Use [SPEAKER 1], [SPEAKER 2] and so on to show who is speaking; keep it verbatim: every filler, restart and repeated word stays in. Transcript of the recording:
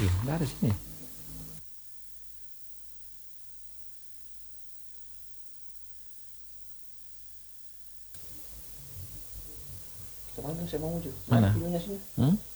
[SPEAKER 1] Ih, nggak ada sini.
[SPEAKER 2] Kemana saya mau maju? Mana
[SPEAKER 1] Mana?
[SPEAKER 2] videonya sini?
[SPEAKER 1] Hmm?